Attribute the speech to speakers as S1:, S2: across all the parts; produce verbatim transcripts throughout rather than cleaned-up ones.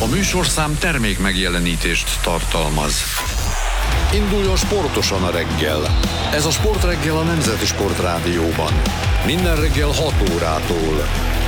S1: A műsorszám termék megjelenítést tartalmaz. Induljon sportosan a reggel. Ez a Sportreggel a Nemzeti Sportrádióban. Minden reggel hat órától.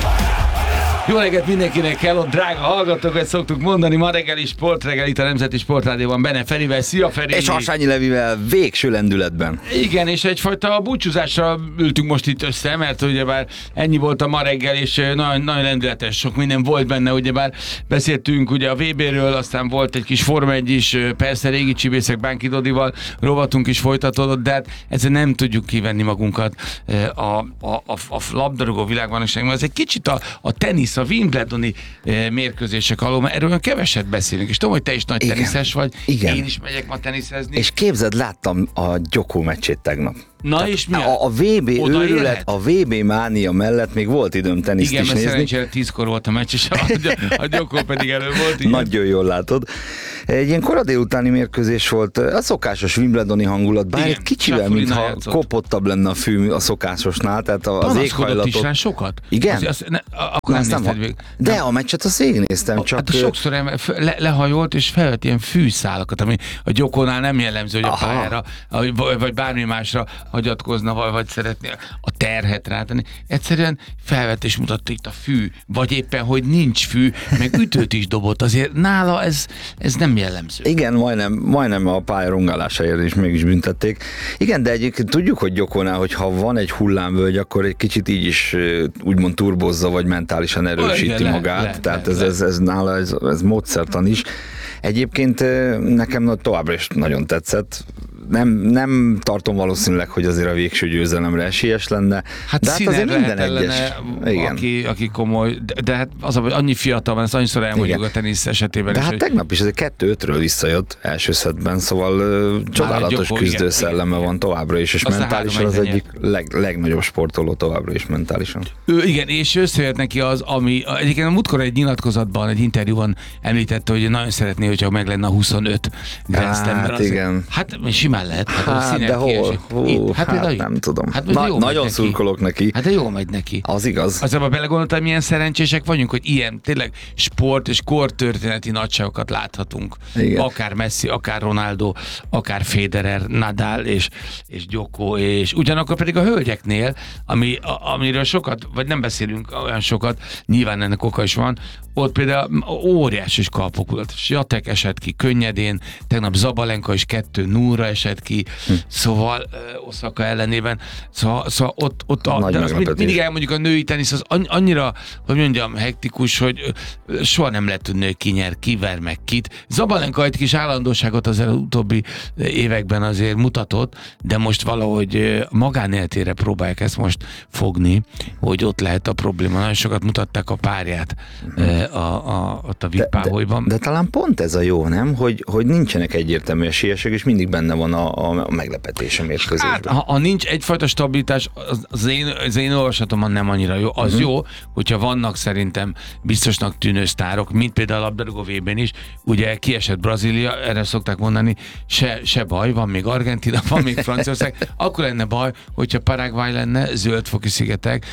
S2: Jó reggelt mindenkinek, hello, drága hallgatók, ezt szoktuk mondani, ma reggeli Sportreggel itt a Nemzeti Sportrádióban, Bene Ferivel, szia Feri!
S3: És Harsányi Levivel végső lendületben.
S2: Igen, és egyfajta búcsúzásra ültünk most itt össze, mert ugyebár ennyi volt a ma reggel, és nagyon, nagyon lendületes, sok minden volt benne, ugyebár beszéltünk ugye a vé béről, aztán volt egy kis Forma egy is, persze régi csibészek Bánki Dodival, rovatunk is folytatódott, de hát ezzel nem tudjuk kivenni magunkat a, a, a, a labdarúgó világbajnokságban. Ez egy kicsit a, a tenisz, a Wimbledoni e, mérkőzések alól, mert erről keveset beszélünk, és tudom, hogy te is nagy
S3: igen,
S2: teniszes vagy,
S3: igen.
S2: Én is megyek ma teniszezni.
S3: És képzeld, láttam a Gyokó meccsét tegnap.
S2: Na tehát és mi
S3: a, a vé bé
S2: Oda
S3: őrület,
S2: élhet?
S3: a vé bé mánia mellett még volt időm teniszt
S2: igen,
S3: is
S2: nézni. Igen, mert
S3: nézni.
S2: szerencsére tízkor volt a meccs, és a, a Gyokó pedig elő volt. Igen.
S3: Nagyon jól látod. Egy ilyen kora délutáni mérkőzés volt, a szokásos Wimbledoni hangulat, bár
S2: igen,
S3: egy kicsivel, mintha kopottabb lenne a fű a szokásosnál, tehát az éghajlatot...
S2: is rá sokat?
S3: Igen?
S2: Az, az, ne, akkor nem nézted végig.
S3: De a meccset azt végignéztem, csak...
S2: Hát sokszor le, lehajolt és felvett ilyen fűszálakat, ami a Gyokónál nem jellemző, hogy aha. a pályára, vagy bármi másra hagyatkozna, vagy, vagy szeretné a terhet rátenni. Egyszerűen felvett és mutatta itt a fű, vagy éppen, hogy nincs fű, meg ütőt is dobott. Azért nála ez, ez nem jellemző.
S3: Igen, majdnem, majdnem a pálya rongálásáért is mégis büntették. Igen, de egyébként tudjuk, hogy Gyokónál, hogy ha van egy hullámvölgy, akkor egy kicsit így is úgymond turbozza, vagy mentálisan erősíti igen, magát. Le, le, Tehát le, ez, le. Ez, ez nála ez, ez módszertan is. Egyébként nekem továbbra is nagyon tetszett. Nem, nem tartom valószínűleg, hogy azért a végső győzelemre esélyes lenne.
S2: Hát
S3: de hát azért minden egyes.
S2: Igen. Aki, aki komoly, de, de hát az, hogy annyi fiatal van, ezt annyiszor elmondjuk igen. a tenisz esetében.
S3: De
S2: is,
S3: hát
S2: hogy...
S3: tegnap is azért kettő ötről visszajött első szedben, szóval uh, csodálatos küzdőszelleme van továbbra is, és
S2: aztán
S3: mentálisan az egyik leg, legnagyobb sportoló továbbra is mentálisan.
S2: Ő, igen, és összejött neki az, ami egyébként a múltkor egy nyilatkozatban, egy interjúban említette, hogy nagyon szeretné, hogyha meg lenne a huszonöt Grand Slam.
S3: Hát igen.
S2: Hát simán lehet. Hát,
S3: hát de hol? Hú,
S2: hát,
S3: hát nem tudom.
S2: Hát,
S3: Na, nagyon szurkolok neki.
S2: Hát de jól megy neki.
S3: Az igaz.
S2: Azonban belegondoltam, milyen szerencsések vagyunk, hogy ilyen tényleg sport és kortörténeti nagyságokat láthatunk. Igen. Akár Messi, akár Ronaldo, akár Federer, Nadal és, és Gyokó, és ugyanakkor pedig a hölgyeknél, ami, a, amiről sokat, vagy nem beszélünk olyan sokat, nyilván ennek oka is van, ott például óriási kalpokulat. Swiatek esett ki könnyedén, tegnap Zabalenka is kettő nullra esett ki, hm. szóval uh, Osaka ellenében, szóval, szóval ott, ott a, de azt mindig elmondjuk, a női tenisz az annyira, hogy mondjam, hektikus, hogy soha nem lehet tudni, hogy ki nyer, ki ver meg kit. Zabalenka egy kis állandóságot az utóbbi években azért mutatott, de most valahogy magánéletére próbálják ezt most fogni, hogy ott lehet a probléma. Nagyon sokat mutatták a párját hm. a, a, ott a Vipáholyban.
S3: De, de, de talán pont ez a jó, nem? Hogy, hogy nincsenek egyértelmű esélyesek, és mindig benne van a, a meglepetés a mérkőzésben.
S2: Hát, ha, ha nincs egyfajta stabilitás, az, az, én, az én olvasatomban nem annyira jó. Az uh-huh. jó, hogyha vannak szerintem biztosnak tűnő sztárok, mint például a labdarúgó vé bén is, ugye kiesett Brazília, erre szokták mondani, se, se baj, van még Argentina, van még Franciaország, akkor lenne baj, hogyha Paraguay lenne, Zöld-foki szigetek,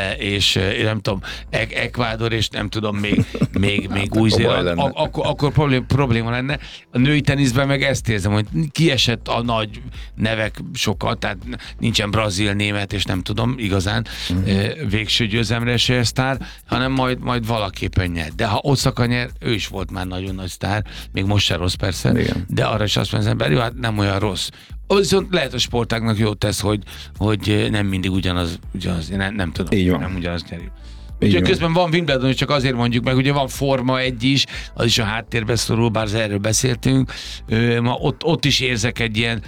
S2: és nem tudom, Ecuador, és nem tudom, még, még, még Új-Zéland, akkor, akkor probléma, probléma lenne. A női teniszben meg ezt érzem, hogy kiesett a nagy nevek sokat, tehát nincsen brazil, német, és nem tudom igazán uh-huh. végső győzelemre esélyes sztár, hanem majd, majd valaképpen nyer. De ha Osaka nyer, ő is volt már nagyon nagy sztár, még most se rossz persze, igen. De arra is azt mondja az ember, jó, hát nem olyan rossz. Viszont lehet a sportágnak jót tesz, hogy, hogy nem mindig ugyanaz, ugyanaz nem, nem tudom, nem ugyanaz nyeri. Ugye közben van Wimbledon, és csak azért mondjuk meg, ugye van Forma egy is, az is a háttérbe szorul, bár erről beszéltünk. Ö, ma ott, ott is érzek egy ilyen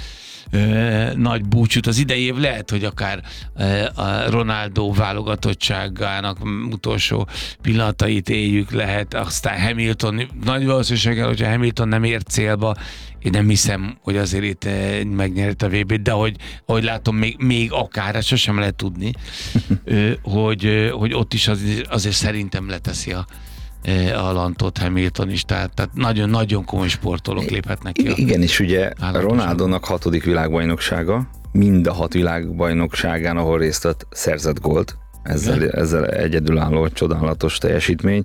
S2: ö, nagy búcsút. Az idei év lehet, hogy akár ö, a Ronaldo válogatottságának utolsó pillanatait éljük, lehet. Aztán Hamilton, nagy valószínűséggel, hogyha Hamilton nem ért célba, én nem hiszem, hogy azért itt megnyert a vé bét, de hogy, hogy látom, még, még akár, ezt sosem lehet tudni, hogy, hogy ott is az, azért szerintem leteszi a, a lantot Hamilton is, tehát, tehát nagyon-nagyon komoly sportolók léphetnek ki.
S3: Igen, és ugye Ronaldónak hatodik világbajnoksága, mind a hat világbajnokságán, ahol részt vett, szerzett gólt, ezzel, ezzel egyedülálló, csodálatos teljesítmény,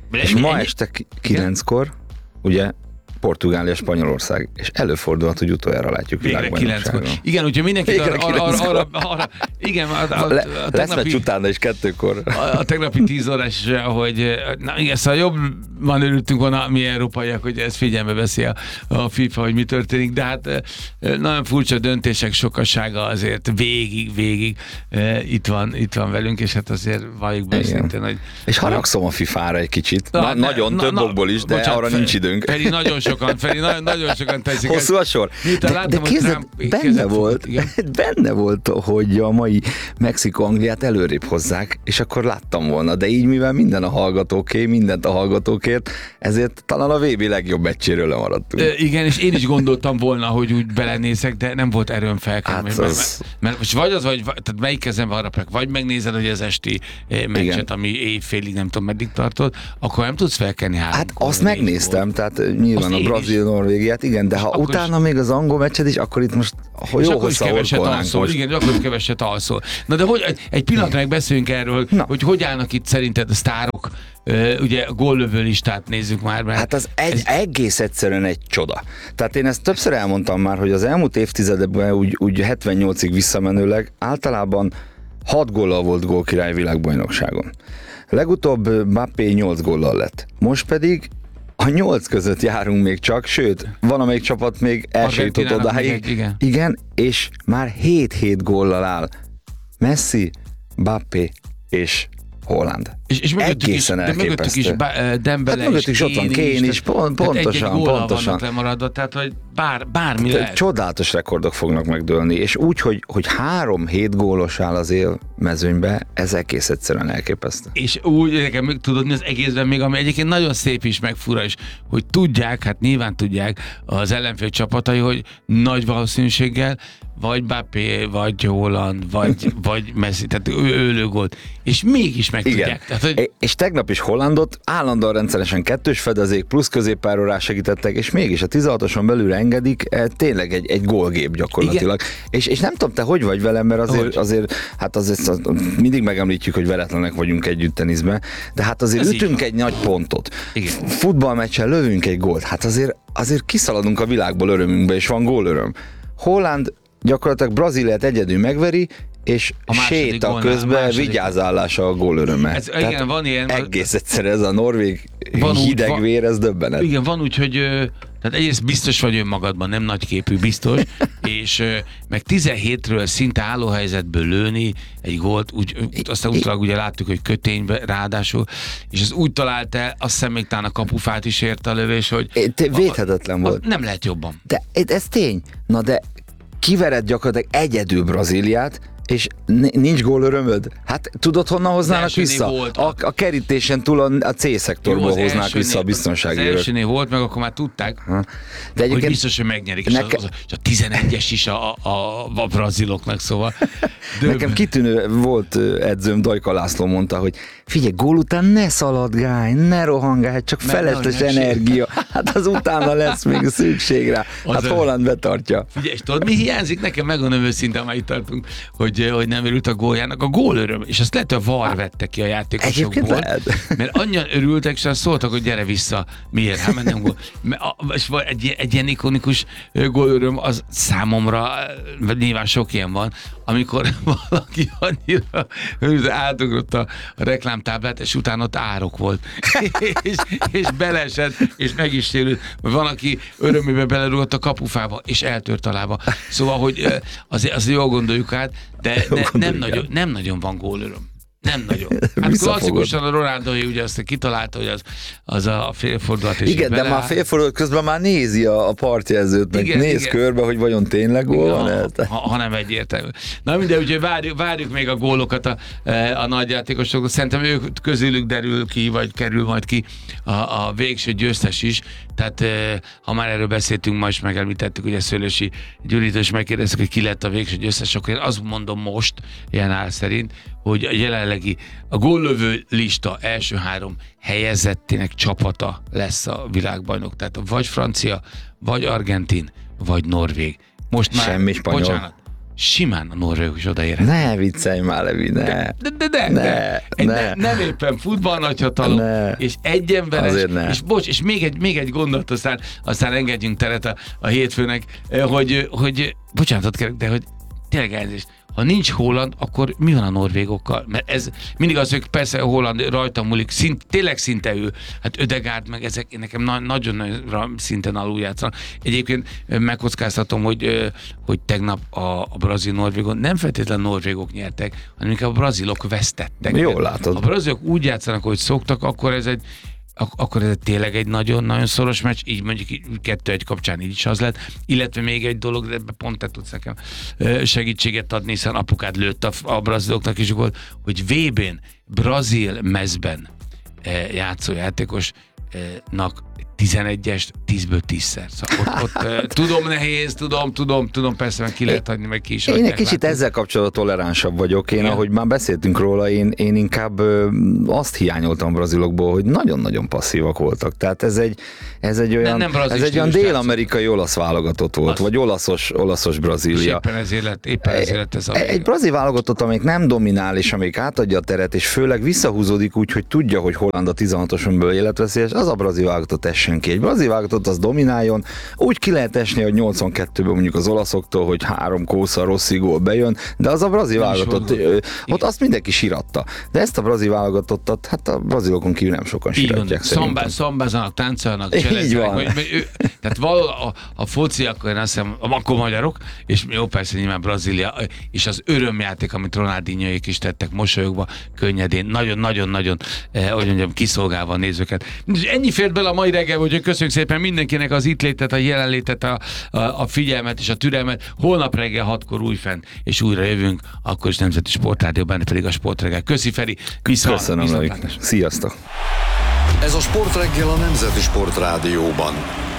S3: És ennyi, ma ennyi? este kilenckor, ugye, Portugália, Spanyolország, és előfordulhat, hogy utoljára látjuk világbajnokságon.
S2: Igen, úgyhogy mindenki arra, arra, arra, arra, igen, a, a, a,
S3: Le,
S2: a
S3: tegnapi, lesz meccs utána is kettőkor.
S2: A, a tegnapi tíz órás, hogy na igen, szóval jobban örültünk volna mi európaiak, hogy ezt figyelme veszi a, a FIFA, hogy mi történik, de hát nagyon furcsa döntések sokasága azért végig, végig itt van, itt van velünk, és hát azért valljuk be szintén, hogy...
S3: És haragszom a fifára egy kicsit. Na, na, nagyon, na, több na, okból is, de bocsánat, arra nincs időnk.
S2: Feri, nagyon sokan, Feri, nagyon, nagyon sokan teszik.
S3: Hosszú a sor.
S2: De,
S3: de, de képzeld, benne volt, benne volt, hogy a mai Mexikó-Angliát előrébb hozzák, és akkor láttam volna, de így mivel minden a hallgatóké, mindent a hallgatókért, ezért talán a vé bé legjobb meccséről lemaradtunk.
S2: E, igen, és én is gondoltam volna, hogy úgy belenézek, de nem volt erőm felkelni. Hát mert, az... mert, mert most vagy az, vagy, tehát melyik kezembe harapják, vagy megnézed, hogy az esti meccset, igen, ami éjfélig nem tudom meddig tartott, akkor nem tudsz felkelni három.
S3: Hát azt megnéztem, tehát nyilván azt a Brazil-Norvégiát, igen, de ha utána is... még az angol meccset is, akkor itt most hogy jó hosszá orkolnánk most.
S2: Igen, akkor is keveset alszol. Na de hogy egy pillanatra meg beszéljünk erről, Na. hogy hogy állnak itt szerinted a sztárok, ugye a góllövő listát nézzük már. Mert
S3: hát az egy, ez... egész egyszerűen egy csoda. Tehát én ezt többször elmondtam már, hogy az elmúlt évtizedekben úgy, úgy hetvennyolcig visszamenőleg általában hat góllal volt gólkirály világbajnokságon. Legutóbb Mbappé nyolc góllal lett. Most pedig a nyolc között járunk még csak, sőt, van amelyik csapat még el se jutott odáig. Igen. igen, és már hét-hét góllal áll Messi, Mbappé és Holland.
S2: És, és mögöttük is, de mögöttük is Dembele
S3: hát mögöttük
S2: is,
S3: is, Kane is, Kane is, pont, pontosan,
S2: egy-egy
S3: pontosan.
S2: vannak lemaradva, tehát hogy bár, bármi
S3: te,
S2: lehet.
S3: Csodálatos rekordok fognak megdőlni, és úgy, hogy, hogy három hét gólos áll az élmezőnybe, ez egész egyszerűen elképesztő.
S2: És úgy, nekem tudod, az egészben még, ami egyébként nagyon szép is, meg fura is, hogy tudják, hát nyilván tudják az ellenfél csapatai, hogy nagy valószínűséggel vagy Mbappé, vagy Holland, vagy, vagy Messi, tehát ő, ő lőgolt. És mégis megtudják. Tehát, hogy...
S3: És tegnap is Hollandot állandóan rendszeresen kettős fedezék, plusz középpályára segítettek, és mégis a tizenhatoson belülre engedik, tényleg egy, egy gólgép gyakorlatilag. És, és nem tudom, te hogy vagy velem, mert azért, azért, hát azért mindig megemlítjük, hogy veretlenek vagyunk együtt teniszben, de hát azért ez ütünk egy nagy pontot. Igen. Futballmeccsen lövünk egy gólt, hát azért, azért kiszaladunk a világból örömünkbe, és van gólöröm. Holland gyakorlatilag Brazíliát egyedül megveri, és séta közben vigyázállása a gólöröme.
S2: Ez, igen, van ilyen.
S3: Egész egyszer ez a norvég hidegvér, ez döbbenet.
S2: Igen, van úgy, hogy tehát egyrészt biztos vagy önmagadban, nem nagyképű, biztos, és meg tizenhétről szinte álló helyzetből lőni egy gólt, úgy, aztán utólag ugye láttuk, hogy köténybe ráadásul, és ez úgy talált el, azt hiszem még talán a kapufát is érte a lövés, hogy...
S3: Te, védhetetlen
S2: a,
S3: volt.
S2: A, nem lehet jobban.
S3: De ez tény. Na de kivered gyakorlatilag egyedül Brazíliát, és nincs gólörömöd? Hát tudod, honnan hoznának vissza? A, a kerítésen túl a, a C-szektorból Jó, hoznák vissza a biztonsági
S2: örök. Az elsőnél volt, meg akkor már tudták, ha. De hogy biztos, hogy megnyerik. Neke... És, az, az, és a tizenegyes is a, a, a braziloknak, szóval.
S3: De... Nekem kitűnő volt edzőm, Dajka László mondta, hogy figyelj, gól után ne szaladgálj, ne rohangálj, csak felesleges energia. Hát az utána lesz még szükség rá. Hát az Holland betartja.
S2: Figyelj, és tudod, mi hiányzik? Nekem megmondom őszintén, már itt tartunk, hogy, hogy nem örült a góljának. A gólöröm, és azt lehet, hogy a VAR vette ki a játékosokból. Mert annyian örültek, és azt szóltak, hogy gyere vissza. Miért? Hát mert nem gól. És egy, egy ilyen ikonikus gólöröm az számomra, nyilván sok ilyen van, amikor valaki annyira átugrott a reklámtáblát, és utána ott árok volt. és, és beleesett, és meg is sérült. Van, aki örömébe belerúgott a kapufába, és eltört a lába. Szóval, hogy azért, azért jól gondoljuk át, de ne, nem, nagyon, nem nagyon van gólöröm. Nem nagyon. Hát klasszikusan a Ronaldói ugye azt kitalálta, hogy az, az a félfordulat.
S3: Igen, de már félfordulat közben már nézi a, a partjelzőt, meg igen, néz igen. körbe, hogy vajon tényleg gól van.
S2: Ha, ha, ha nem egyértelmű. Na mindegy, úgyhogy várjuk, várjuk még a gólokat a, a nagyjátékosok. Szerintem ők közülük derül ki, vagy kerül majd ki a, a végső győztes is. Tehát ha már erről beszéltünk, ma is megemlítettük, hogy a Szőlősi Gyuritól is megkérdeztük, hogy ki lett a végső győztes, akkor én azt mondom most, ilyen áll szerint, hogy a jelenlegi a góllövő lista első három helyezettének csapata lesz a világbajnok. Tehát vagy francia, vagy argentin, vagy norvég. Most már,
S3: semmi spanyol.
S2: Bocsánat, simán a norvégok is odaérhet.
S3: Ne viccelj már, Levi, ne.
S2: De, de, de, de,
S3: Ne,
S2: de. Egy,
S3: ne.
S2: ne. Nem éppen futball nagyhatalom,
S3: Ne.
S2: és egy emberes,
S3: Azért ne.
S2: és bocs, és még egy, még egy gondolat, aztán, aztán engedjünk teret a, a hétfőnek, hogy, hogy bocsánatot kérek, de hogy tényleg elnézést, ha nincs Haaland, akkor mi van a norvégokkal? Mert ez mindig az, hogy persze Haaland rajta múlik, szint, tényleg szinte ő, hát Ödegaard meg ezek nekem na, nagyon nagy szinten alul játszanak. Egyébként megkockáztatom, hogy, hogy tegnap a, a brazil-norvégon nem feltétlenül norvégok nyertek, hanem inkább a brazilok vesztettek.
S3: Jól látod.
S2: Ha a brazilok úgy játszanak, hogy szoktak, akkor ez egy Ak- akkor ez tényleg egy nagyon-nagyon szoros meccs, így mondjuk kettő egy kapcsán így is az lett, illetve még egy dolog, de ebben pont te tudsz nekem segítséget adni, hiszen apukád lőtt a, a braziloknak is volt, hogy vé bén brazil mezben játszó játékosnak tizenegyest tízből tízszer. Szóval ott, ott, tudom nehéz, tudom, tudom, tudom, persze meg ki lehet adni, meg ki is.
S3: Én egy kicsit
S2: látni.
S3: ezzel kapcsolatban toleránsabb vagyok. Én,
S2: Igen.
S3: ahogy már beszéltünk róla, én, én inkább ö, azt hiányoltam a brazilokból, hogy nagyon-nagyon passzívak voltak. Tehát ez egy, ez egy olyan,
S2: nem, nem
S3: ez egy olyan dél-amerikai olasz válogatott volt,
S2: az.
S3: vagy olaszos, olaszos Brazília.
S2: Éppen ezért lett, éppen ezért lett ez a
S3: Egy brazil válogatott, amelyik nem dominál, és amelyik átadja a teret, és főleg visszahúzódik úgy, hogy tudja, hogy Haaland a tizenhatosonból életveszélyes, az a brazil válogatott essen ki. Egy brazil válogatott az domináljon, úgy ki lehet esni, hogy nyolcvankettőben mondjuk az olaszoktól, hogy három kósza Rossi gól bejön, de az a brazil válogatott, ö, ott azt mindenki síratta. De ezt a brazil válogatottat, hát a brazilokon kívül nem sokan síratják szerintem.
S2: Szambázanak, táncolnak,
S3: Így
S2: cseleznek.
S3: van.
S2: Hogy, hogy ő, tehát valahol a, a foci, akkor én azt hiszem, akkor magyarok, és jó, persze nyilván Brazília, és az örömjáték, amit Ronaldinhoék is tettek mosolyogva, könnyedén, nagyon-nagyon-nagyon, eh, hogy mondjam, kiszolgálva a nézőket. Ennyi fért bele a mai reggel, hogy köszönjük szépen mindenkinek az itt létet, a jelenlétet, a, a, a figyelmet és a türelmet. Holnap reggel hatkor újfent, és újra jövünk, akkor is Nemzeti Sportrádióban, pedig a Sportreggel. Köszi, Feri, viszont,
S3: Köszönöm,
S2: viszontlátásra.
S3: Sziasztok!
S1: Ez a Sportreggel a Nemzeti Sportrádióban.